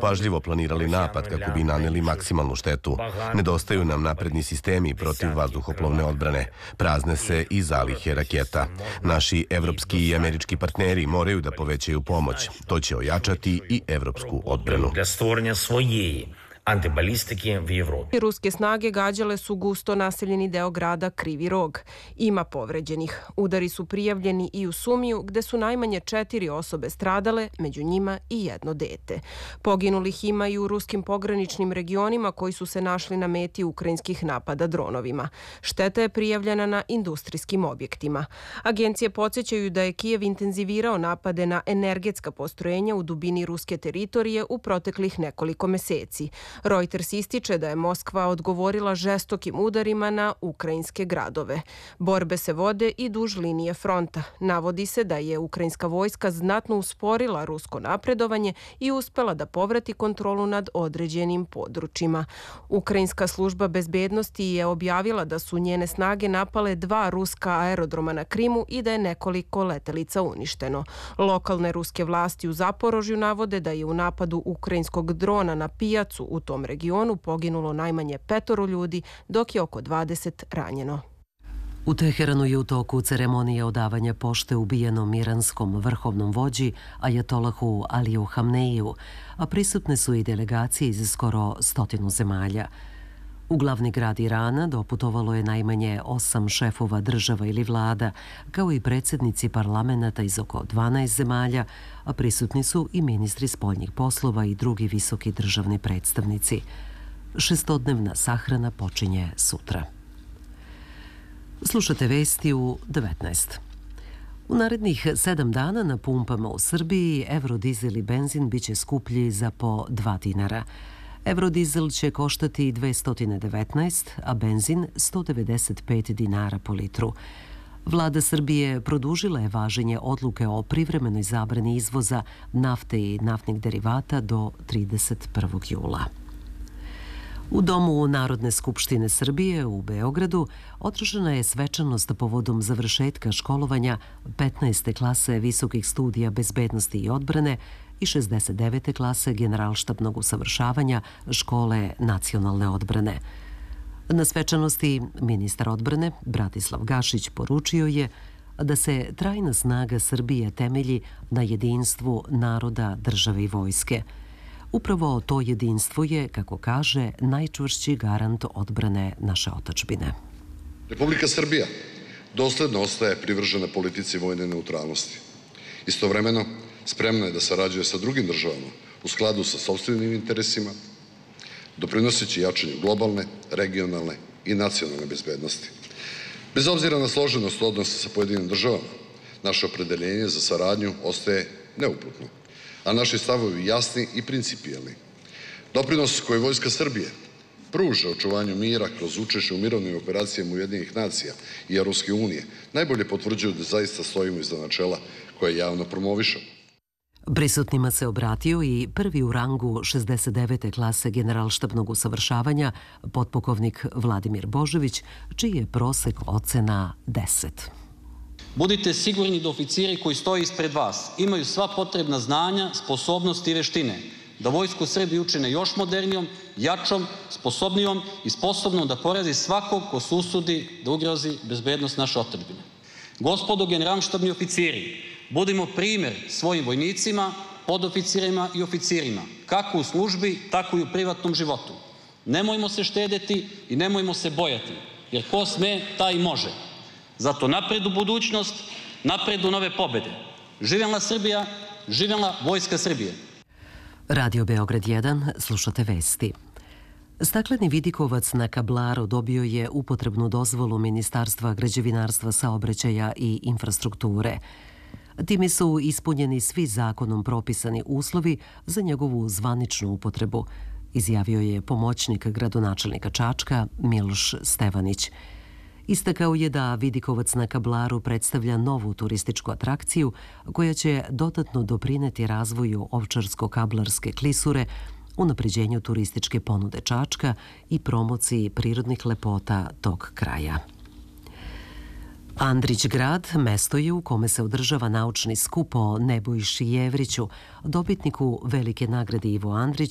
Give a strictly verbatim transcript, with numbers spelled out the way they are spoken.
pažljivo planirali napad kako bi naneli maksimalnu štetu. Nedostaju nam napredni sistemi protiv vazduhoplovne odbrane. Prazne se i zalihe raketa. Naši evropski i američki partneri moraju da povećaju pomoć. To će ojačati i evropsku odbranu. Antibalistike u Evropi. Ruske snage gađale su gusto naseljeni deo grada Krivi Rog. Ima povređenih. Udari su prijavljeni i u Sumiju, gde su najmanje četiri osobe stradale, među njima i jedno dete. Poginulih ima i u ruskim pograničnim regionima koji su se našli na meti ukrajinskih napada dronovima. Šteta je prijavljena na industrijskim objektima. Agencije podsjećaju da je Kijev intenzivirao napade na energetska postrojenja u dubini ruske teritorije u proteklih nekoliko meseci. Reuters ističe da je Moskva odgovorila žestokim udarima na ukrajinske gradove. Borbe se vode i duž linije fronta. Navodi se da je ukrajinska vojska znatno usporila rusko napredovanje i uspela da povrati kontrolu nad određenim područjima. Ukrajinska služba bezbednosti je objavila da su njene snage napale dva ruska aerodroma na Krimu i da je nekoliko letelica uništeno. Lokalne ruske vlasti u Zaporožju navode da je u napadu ukrajinskog drona na pijacu u tom regionu poginulo najmanje petoro ljudi, dok je oko dvadeset ranjeno. U Teheranu je u toku ceremonija odavanja pošte ubijenom iranskom vrhovnom vođi ajatolahu Aliju Hamneiju, a prisutne su i delegacije iz skoro stotinu zemalja. U glavni grad Irana doputovalo je najmanje osam šefova država ili vlada, kao i predsjednici parlamenta iz oko dvanaest zemalja, a prisutni su i ministri spoljnih poslova i drugi visoki državni predstavnici. Šestodnevna sahrana počinje sutra. Slušate vesti u devetnaest. U narednih sedam dana na pumpama u Srbiji evrodizel i benzin biće skuplji za po dva dinara. Evrodizel će koštati dvesta devetnaest, a benzin sto devedeset pet dinara po litru. Vlada Srbije produžila je važenje odluke o privremenoj zabrani izvoza nafte i naftnih derivata do trideset prvog jula. U Domu Narodne skupštine Srbije u Beogradu održana je svečanost povodom završetka školovanja petnaeste klase visokih studija bezbednosti i odbrane i šezdeset devete klase generalštabnog usavršavanja škole nacionalne odbrane. Na svečanosti ministar odbrane Bratislav Gašić poručio je da se trajna snaga Srbije temelji na jedinstvu naroda, države i vojske. Upravo to jedinstvo je, kako kaže, najčvršći garant odbrane naše otadžbine. Republika Srbija dosledno ostaje privržena politici vojne neutralnosti. Istovremeno, spremna je da sarađuje sa drugim državama u skladu sa sopstvenim interesima, doprinoseći jačanju globalne, regionalne i nacionalne bezbednosti. Bez obzira na složenost odnosa sa pojedinim državama, naše opredeljenje za saradnju ostaje neuputno, a naši stavovi jasni i principijelni. Doprinos koji Vojska Srbije pruža očuvanju mira kroz učešće u mirovnim operacijama Ujedinjenih nacija i Evropske unije najbolje potvrđuju da zaista stojimo iza načela koje javno promovišemo. Prisutnima se obratio i prvi u rangu šezdeset devete klase generalštabnog usavršavanja potpukovnik Vladimir Božović, čiji je prosek ocena deset. Budite sigurni da oficiri koji stoje ispred vas imaju sva potrebna znanja, sposobnosti i veštine, da Vojsku Srbije učine još modernijom, jačom, sposobnijom i sposobnom da porazi svakog ko se usudi da ugrozi bezbednost naše otadžbine. Gospodo generalštabni oficiri, budimo primer svojim vojnicima, podoficirima i oficirima, kako u službi, tako i u privatnom životu. Nemojmo se štedeti i nemojmo se bojati, jer ko sme, taj može. Zato napred u budućnost, napred u nove pobede. Živjela Srbija, živjela Vojska Srbije. Radio Beograd jedan, slušate vesti. Stakleni vidikovac na Kablaru dobio je upotrebnu dozvolu Ministarstva građevinarstva, saobraćaja i infrastrukture. Time su ispunjeni svi zakonom propisani uslovi za njegovu zvaničnu upotrebu, izjavio je pomoćnik gradonačelnika Čačka Miloš Stevanić. Istakao je da vidikovac na Kablaru predstavlja novu turističku atrakciju koja će dodatno doprineti razvoju Ovčarsko-Kablarske klisure, unapređenju turističke ponude Čačka i promociji prirodnih lepota tog kraja. Andrić grad mesto je u kome se održava naučni skup o Nebojši Jevriću, dobitniku velike nagrade Ivo Andrić